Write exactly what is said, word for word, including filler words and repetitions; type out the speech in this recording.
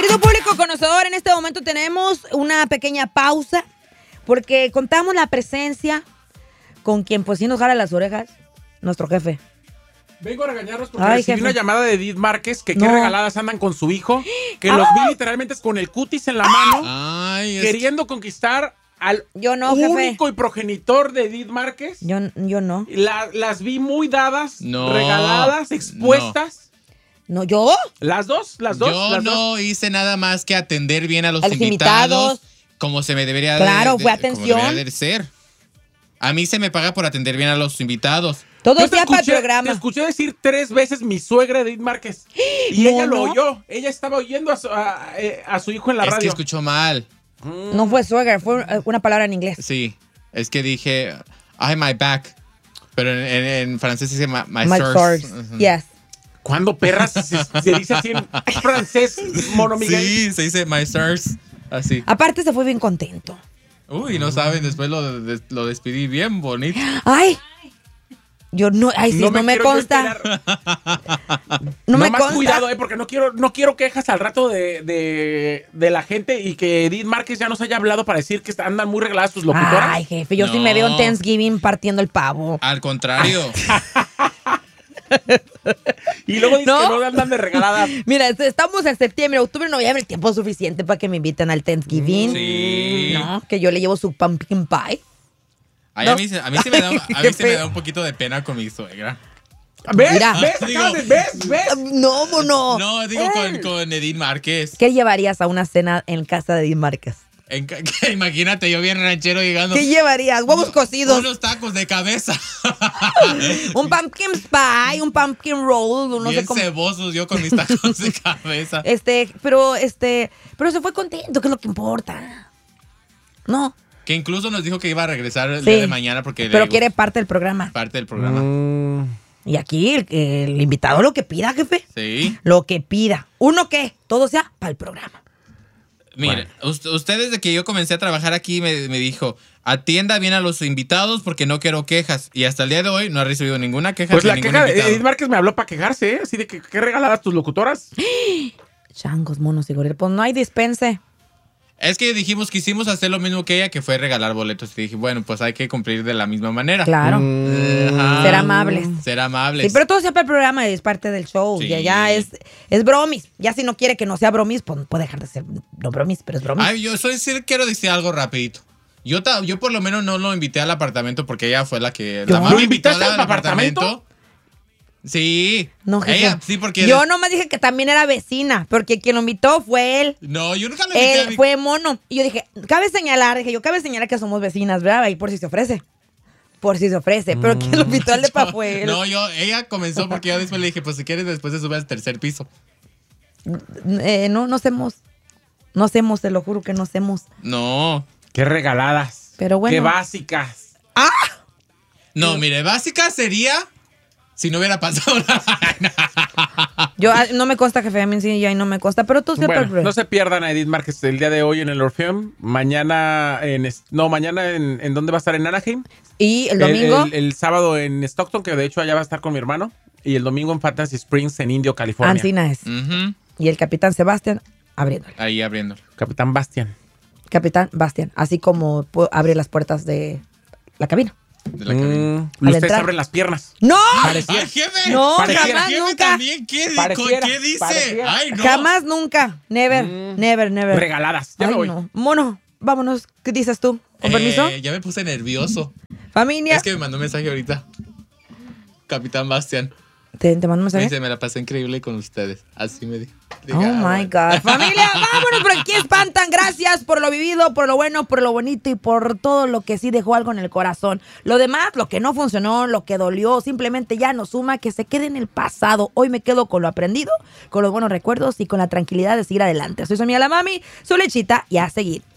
Querido público conocedor, en este momento tenemos una pequeña pausa porque contamos la presencia con quien pues sí nos jala las orejas, nuestro jefe. Vengo a regañarlos porque Ay, recibí jefe. una llamada de Edith Márquez que No. qué regaladas andan con su hijo, que ¡Ah! los vi literalmente con el cutis en la mano, Ay, es- queriendo conquistar al Yo no, jefe. único y progenitor de Edith Márquez. Yo, yo no. La- las vi muy dadas, No. regaladas, expuestas. No, ¿yo? Las dos, las dos. Yo las no dos. hice nada más que atender bien a los A los invitados, invitados. como se me debería Claro, de, fue de- como atención. debería de ser. A mí se me paga por atender bien a los invitados. Todo Yo te sea para el escuché- Te programa. escuché decir tres veces mi suegra Edith Márquez. Y No, ella lo no. oyó. Ella estaba oyendo a su, a, eh, a su hijo en la es que radio. escuchó mal. No fue suegra, fue eh, una palabra en inglés. Sí, es que dije, I my back. Pero en, en- en francés se dice my, my, My source. source. Ujú. Yes. ¿Cuándo perras se, se dice así en francés, Mono Miguel? Sí, se dice my source. Así. Aparte se fue bien contento. Uy, no saben, después lo, des- lo despedí bien bonito. Ay. Yo no, ay, sí, no, me, quiero yo consta. enterar. No me más consta. cuidado, eh, porque no quiero, no quiero quejas al rato de, de, de la gente y que Edith Márquez ya nos haya hablado para decir que andan muy regaladas sus locutoras. Ay, jefe, yo sí No. me veo en Thanksgiving partiendo el pavo. Al contrario. Y luego dicen ¿No? que no andan de regaladas. Mira, est- estamos en septiembre, octubre, noviembre, el tiempo suficiente para que me inviten al Thanksgiving. Sí. No, que yo le llevo su pumpkin pie. Ay, No. a mí, se- a mí sí me da, a mí Qué sí me feo. da un poquito de pena con mi suegra. ¿Ves? Mira. ¿Ves? Digo- Acabas de- ¿Ves? ¿Ves? No, no. No, digo con, con Edith Márquez. ¿Qué llevarías a una cena en casa de Edith Márquez? En ca- que imagínate, yo bien ranchero llegando. ¿Qué llevarías? Huevos cocidos, Unos tacos de cabeza. un pumpkin pie, un pumpkin roll, no bien sé cómo. cebosos yo con mis tacos de cabeza. Este, pero este, pero se fue contento, que es lo que importa. No, Que incluso nos dijo que iba a regresar el Sí. día de mañana porque le pero gustó quiere parte del programa. parte del programa. Mm, Y aquí el, el invitado lo que pida, jefe. Sí. Lo que pida. ¿Uno qué? Todo sea para el programa. Mire, ust- usted desde que yo comencé a trabajar aquí me, me dijo, atienda bien a los invitados porque no quiero quejas. Y hasta el día de hoy no ha recibido ninguna queja Pues de la ningún queja de invitado. Edith Márquez me habló para quejarse, ¿eh? Así de que qué regaladas tus locutoras. Changos, monos y gorilas. Pues no hay dispense. Es que dijimos que hicimos hacer lo mismo que ella, que fue regalar boletos. Y dije, bueno, pues hay que cumplir de la misma manera. Claro. Ajá. Ser amables. Ser amables. Sí, pero todo sea para el programa y es parte del show. Sí. Ya, ya es, es bromis. Ya si no quiere que no sea bromis, pues puede dejar de ser no bromis, pero es bromis. Ay, yo soy, sí quiero decir algo rapidito. Yo, ta- yo por lo menos no lo invité al apartamento porque ella fue la que... ¿Yo? La mamá ¿Lo me invitó invitaste al al apartamento? Sí. No, jefe. Ella, sí, porque... Yo nomás dije que también era vecina, porque quien lo invitó fue él. No, yo nunca lo invité a Él mi... fue mono. Y yo dije, cabe señalar, dije yo, cabe señalar que somos vecinas, ¿verdad? Ahí por si se ofrece. Por si se ofrece. Pero quien lo invitó al depa fue él. No, yo, ella comenzó porque yo después le dije, pues si quieres después se sube al tercer piso. Eh, no, no hacemos. No hacemos, te lo juro que no hacemos. No. Qué regaladas. Pero bueno. Qué básicas. No, mire, básica sería si no hubiera pasado nada. Yo ah, no me consta, jefe, a mí sí, ya no me consta, pero tú siempre. Bueno, no se pierdan a Edith Márquez el día de hoy en el Orfeón. Mañana en... es- No, mañana en... ¿En dónde va a estar? ¿En Anaheim? Y el domingo. El, el sábado en Stockton, que de hecho allá va a estar con mi hermano. Y el domingo en Fantasy Springs, en Indio, California. Ancina es. Ujú. Y el capitán Sebastián abriéndole. Ahí abriendo. Capitán Bastian. Capitán Bastián, así como pu- abre las puertas de la cabina. De la cabina. Mm, Al ustedes entrar. abren las piernas. ¡No! Pareciera. ¡Ay, jefe! No, Pareciera. jamás, Jefe nunca. también, ¿qué, di- Pareciera, ¿qué dice? pareciera. Ay, no. Jamás, nunca. Never, Mm. never, never. Regaladas. Ya Ay, me voy. no. Mono, vámonos. ¿Qué dices tú? ¿Con Eh, permiso? Ya me puse nervioso. Familia. Es que me mandó un mensaje ahorita. Capitán Bastian. ¿Te, te mando un Me mensaje? dice, me la pasé increíble con ustedes. Así me dijo. Dije, Oh ah, my bueno. God. Familia, vámonos por aquí espantan. Gracias por lo vivido, por lo bueno, por lo bonito y por todo lo que sí dejó algo en el corazón. Lo demás, lo que no funcionó, lo que dolió, simplemente ya no suma, que se quede en el pasado. Hoy me quedo con lo aprendido, con los buenos recuerdos y con la tranquilidad de seguir adelante. Soy su amiga la mami, su lechita y a seguir.